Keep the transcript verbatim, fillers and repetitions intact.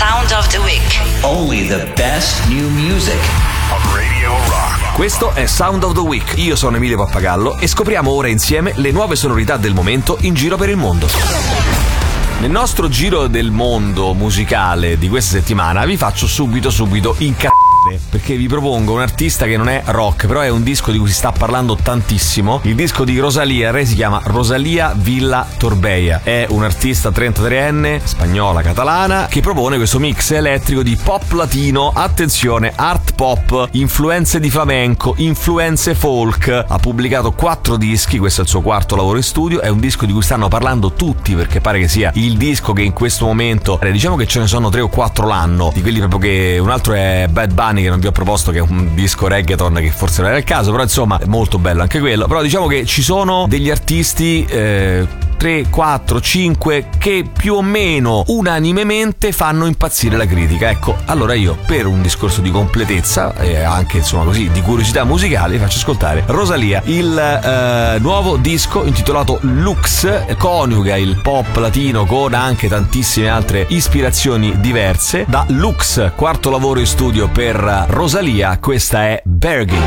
Sound of the Week. Only the best new music of Radio Rock. Questo è Sound of the Week. Io sono Emilio Pappagallo e scopriamo ora insieme le nuove sonorità del momento in giro per il mondo. Nel nostro giro del mondo musicale di questa settimana vi faccio subito subito incazzare, perché vi propongo un artista che non è rock, però è un disco di cui si sta parlando tantissimo. Il disco di Rosalía, lei si chiama Rosalía Villa Torbeia, è un'artista trentatreenne, spagnola catalana, che propone questo mix elettrico di pop latino, attenzione, art pop, influenze di flamenco, influenze folk. Ha pubblicato quattro dischi, questo è il suo quarto lavoro in studio, è un disco di cui stanno parlando tutti perché pare che sia il disco che in questo momento, diciamo che ce ne sono tre o quattro l'anno, di quelli proprio che un altro è Bad Bunny, che non vi ho proposto, che è un disco reggaeton che forse non era il caso, però insomma è molto bello anche quello. Però diciamo che ci sono degli artisti eh, tre, quattro, cinque che più o meno unanimemente fanno impazzire la critica. Ecco, allora io, per un discorso di completezza e anche insomma così di curiosità musicale, vi faccio ascoltare Rosalía. Il eh, nuovo disco intitolato Lux coniuga il pop latino con anche tantissime altre ispirazioni diverse. Da Lux, quarto lavoro in studio per Rosalía, questa è Bergin.